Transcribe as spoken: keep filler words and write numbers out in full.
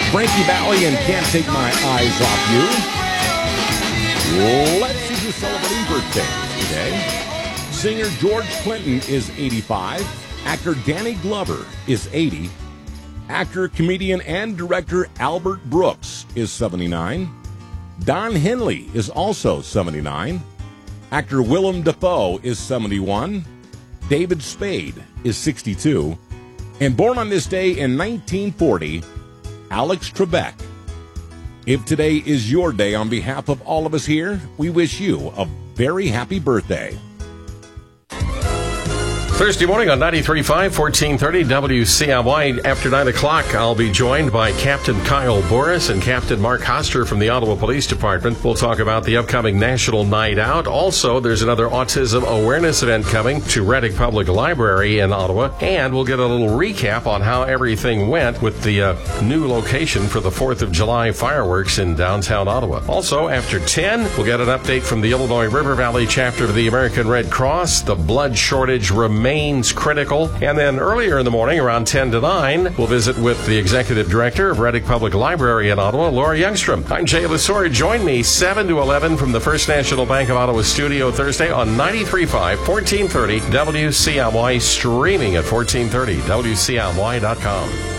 Frankie Valli and Can't Take My Eyes Off You. Let's see who's celebrating birthdays today. Singer George Clinton is eighty-five. Actor Danny Glover is eighty. Actor, comedian, and director Albert Brooks is seventy-nine. Don Henley is also seventy-nine. Actor Willem Dafoe is seventy-one. David Spade is sixty-two. And born on this day in nineteen forty, Alex Trebek. If today is your day, on behalf of all of us here, we wish you a very happy birthday. Thursday morning on ninety-three point five, fourteen thirty W C I Y. After nine o'clock, I'll be joined by Captain Kyle Boris and Captain Mark Hoster from the Ottawa Police Department. We'll talk about the upcoming National Night Out. Also, there's another autism awareness event coming to Reddick Public Library in Ottawa. And we'll get a little recap on how everything went with the uh, new location for the fourth of July fireworks in downtown Ottawa. Also, after ten, we'll get an update from the Illinois River Valley chapter of the American Red Cross. The blood shortage remains remains critical. And then earlier in the morning, around ten to nine, we'll visit with the Executive Director of Reddick Public Library in Ottawa, Laura Youngstrom. I'm Jay Lasore. Join me seven to eleven from the First National Bank of Ottawa studio Thursday on ninety-three point five, fourteen thirty W C I Y, streaming at fourteen thirty W C I Y dot com.